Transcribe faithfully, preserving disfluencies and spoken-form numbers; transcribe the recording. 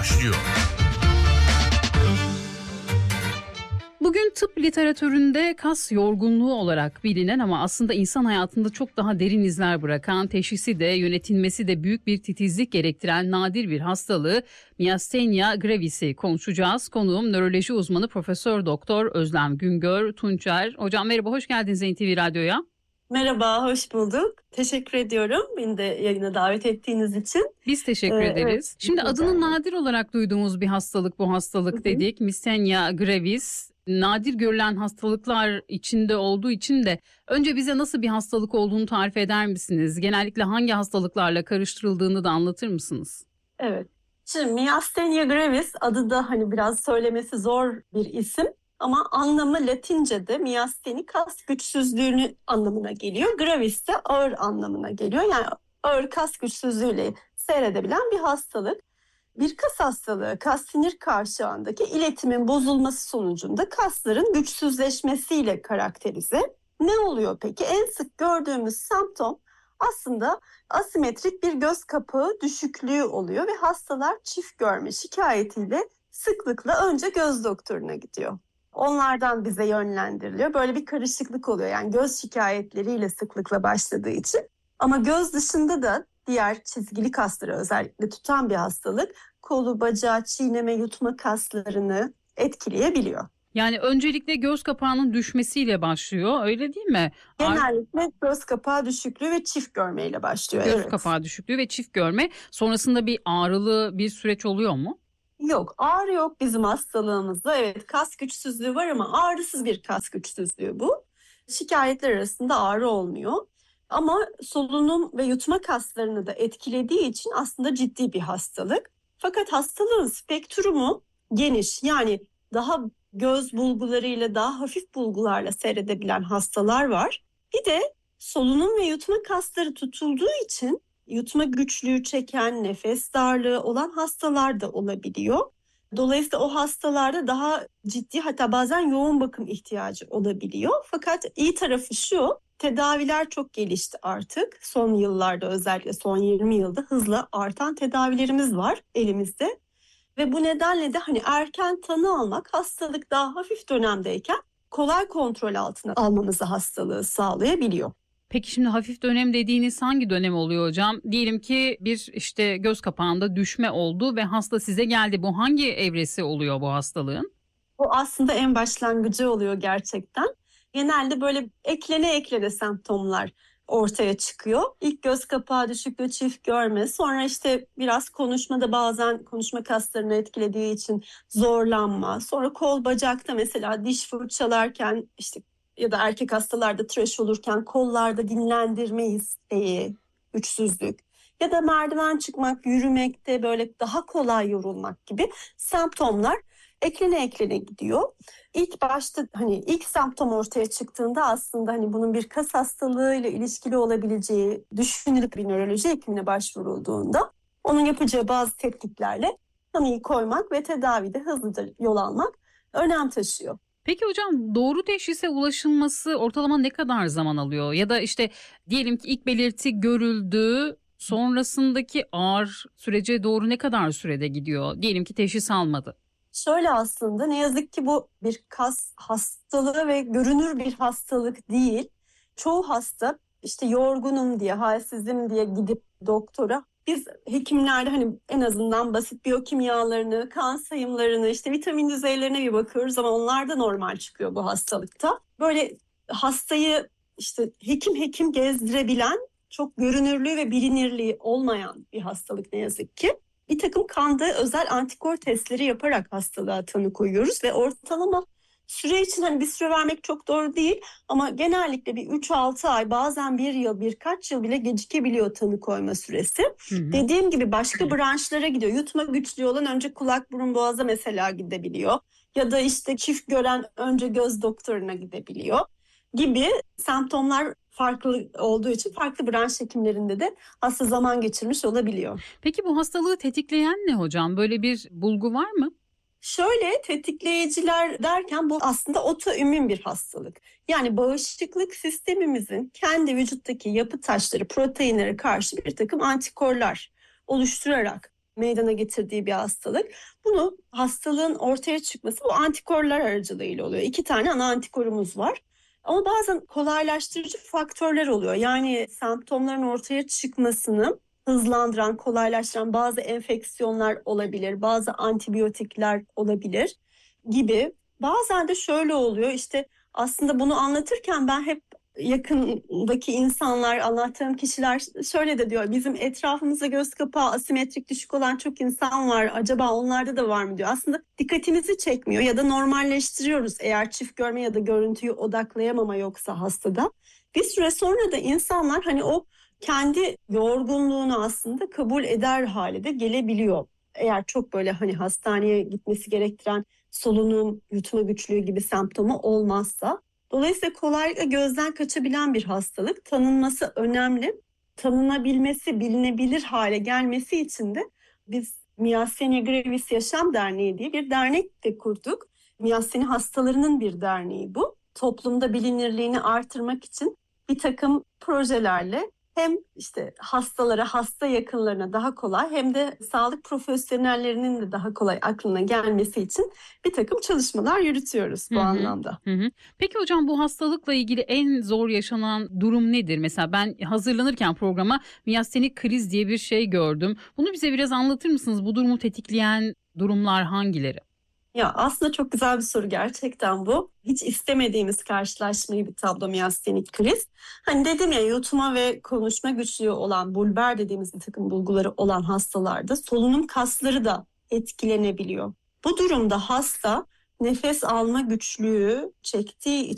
başlıyor. Bugün tıp literatüründe kas yorgunluğu olarak bilinen ama aslında insan hayatında çok daha derin izler bırakan, teşhisi de yönetilmesi de büyük bir titizlik gerektiren nadir bir hastalığı Myasthenia gravis'i konuşacağız. Konuğum nöroloji uzmanı Profesör Doktor Özlem Güngör Tunçer. Hocam merhaba, hoş geldiniz N T V Radyo'ya. Merhaba, hoş bulduk. Teşekkür ediyorum beni de yayına davet ettiğiniz için. Biz teşekkür Ee, ederiz. Evet, Şimdi adını nadir olarak duyduğumuz bir hastalık bu hastalık Hı-hı. dedik. Myasthenia gravis. Nadir görülen hastalıklar içinde olduğu için de önce bize nasıl bir hastalık olduğunu tarif eder misiniz? Genellikle hangi hastalıklarla karıştırıldığını da anlatır mısınız? Evet. Şimdi Myasthenia gravis adı da hani biraz söylemesi zor bir isim. Ama anlamı Latince'de myasteni kas güçsüzlüğünü anlamına geliyor. Gravis de ağır anlamına geliyor. Yani ağır kas güçsüzlüğüyle seyredebilen bir hastalık. Bir kas hastalığı, kas sinir kavşağındaki iletimin bozulması sonucunda kasların güçsüzleşmesiyle karakterize. Ne oluyor peki? En sık gördüğümüz semptom aslında asimetrik bir göz kapağı düşüklüğü oluyor ve hastalar çift görme şikayetiyle sıklıkla önce göz doktoruna gidiyor. Onlardan bize yönlendiriliyor. Böyle bir karışıklık oluyor. Yani göz şikayetleriyle sıklıkla başladığı için. Ama göz dışında da diğer çizgili kasları özellikle tutan bir hastalık kolu, bacağı, çiğneme, yutma kaslarını etkileyebiliyor. Yani öncelikle göz kapağının düşmesiyle başlıyor, öyle değil mi? Genellikle göz kapağı düşüklüğü ve çift görmeyle başlıyor. Göz evet. kapağı düşüklüğü ve çift görme. Sonrasında bir ağrılı bir süreç oluyor mu? Yok, ağrı yok bizim hastalığımızda. Evet, kas güçsüzlüğü var ama ağrısız bir kas güçsüzlüğü bu. Şikayetler arasında ağrı olmuyor. Ama solunum ve yutma kaslarını da etkilediği için aslında ciddi bir hastalık. Fakat hastalığın spektrumu geniş. Yani daha göz bulgularıyla, daha hafif bulgularla seyredebilen hastalar var. Bir de solunum ve yutma kasları tutulduğu için yutma güçlüğü çeken, nefes darlığı olan hastalar da olabiliyor. Dolayısıyla o hastalarda daha ciddi, hatta bazen yoğun bakım ihtiyacı olabiliyor. Fakat iyi tarafı şu, tedaviler çok gelişti artık. Son yıllarda, özellikle son yirmi yılda hızla artan tedavilerimiz var elimizde. Ve bu nedenle de hani erken tanı almak, hastalık daha hafif dönemdeyken kolay kontrol altına almamızı hastalığı sağlayabiliyor. Peki şimdi hafif dönem dediğiniz hangi dönem oluyor hocam? Diyelim ki bir işte göz kapağında düşme oldu ve hasta size geldi. Bu hangi evresi oluyor bu hastalığın? Bu aslında en başlangıcı oluyor gerçekten. Genelde böyle eklene eklene semptomlar ortaya çıkıyor. İlk göz kapağı düşüklüğü, çift görme, sonra işte biraz konuşmada bazen konuşma kaslarını etkilediği için zorlanma, sonra kol bacakta mesela diş fırçalarken işte ya da erkek hastalarda tıraş olurken kollarda dinlendirme isteği, güçsüzlük ya da merdiven çıkmak, yürümekte böyle daha kolay yorulmak gibi semptomlar eklene eklene gidiyor. İlk başta hani ilk semptom ortaya çıktığında aslında hani bunun bir kas hastalığıyla ilişkili olabileceği düşünülüp bir nöroloji hekimine başvurulduğunda onun yapacağı bazı tetkiklerle tanıyı koymak ve tedavide hızlıca yol almak önem taşıyor. Peki hocam, doğru teşhise ulaşılması ortalama ne kadar zaman alıyor? Ya da işte diyelim ki ilk belirti görüldü, sonrasındaki ağır sürece doğru ne kadar sürede gidiyor? Diyelim ki teşhis almadı. Şöyle, aslında ne yazık ki bu bir kas hastalığı ve görünür bir hastalık değil. Çoğu hasta işte yorgunum diye, halsizim diye gidip doktora, biz hekimlerde hani en azından basit biyokimyalarını, kan sayımlarını, işte vitamin düzeylerine bir bakıyoruz ama onlar da normal çıkıyor bu hastalıkta. Böyle hastayı işte hekim hekim gezdirebilen, çok görünürlüğü ve bilinirliği olmayan bir hastalık ne yazık ki. Bir takım kanda özel antikor testleri yaparak hastalığa tanı koyuyoruz ve ortalama süre için hani bir süre vermek çok doğru değil ama genellikle bir üç altı ay, bazen bir yıl, birkaç yıl bile gecikebiliyor tanı koyma süresi. Hı hı. Dediğim gibi başka branşlara gidiyor. Yutma güçlüğü olan önce kulak burun boğaza mesela gidebiliyor ya da işte çift gören önce göz doktoruna gidebiliyor gibi semptomlar farklı olduğu için farklı branş hekimlerinde de hasta zaman geçirmiş olabiliyor. Peki bu hastalığı tetikleyen ne hocam? Böyle bir bulgu var mı? Şöyle, tetikleyiciler derken bu aslında otoimmün bir hastalık. Yani bağışıklık sistemimizin kendi vücuttaki yapı taşları, proteinlere karşı bir takım antikorlar oluşturarak meydana getirdiği bir hastalık. Bunu hastalığın ortaya çıkması bu antikorlar aracılığıyla oluyor. İki tane ana antikorumuz var. Ama bazen kolaylaştırıcı faktörler oluyor. Yani semptomların ortaya çıkmasını hızlandıran, kolaylaştıran bazı enfeksiyonlar olabilir, bazı antibiyotikler olabilir gibi. Bazen de şöyle oluyor, işte aslında bunu anlatırken ben hep yakındaki insanlar, anlattığım kişiler şöyle de diyor, bizim etrafımızda göz kapağı asimetrik düşük olan çok insan var, acaba onlarda da var mı diyor. Aslında dikkatimizi çekmiyor ya da normalleştiriyoruz eğer çift görme ya da görüntüyü odaklayamama yoksa hastada. Bir süre sonra da insanlar hani o kendi yorgunluğunu aslında kabul eder hale de gelebiliyor. Eğer çok böyle hani hastaneye gitmesi gerektiren solunum, yutma güçlüğü gibi semptomu olmazsa. Dolayısıyla kolaylıkla gözden kaçabilen bir hastalık. Tanınması önemli. Tanınabilmesi, bilinebilir hale gelmesi için de biz Myasthenia Gravis Yaşam Derneği diye bir dernek de kurduk. Myasthenia hastalarının bir derneği bu. Toplumda bilinirliğini artırmak için bir takım projelerle hem işte hastalara, hasta yakınlarına daha kolay hem de sağlık profesyonellerinin de daha kolay aklına gelmesi için bir takım çalışmalar yürütüyoruz bu Hı hı, anlamda. hı hı. Peki hocam, bu hastalıkla ilgili en zor yaşanan durum nedir? Mesela ben hazırlanırken programa miyastenik kriz diye bir şey gördüm. Bunu bize biraz anlatır mısınız? Bu durumu tetikleyen durumlar hangileri? Ya aslında çok güzel bir soru gerçekten bu. Hiç istemediğimiz karşılaşmayı bir tablo miyastenik kriz. Hani dedim ya, yutma ve konuşma güçlüğü olan bulbar dediğimiz bir takım bulguları olan hastalarda solunum kasları da etkilenebiliyor. Bu durumda hasta nefes alma güçlüğü çektiği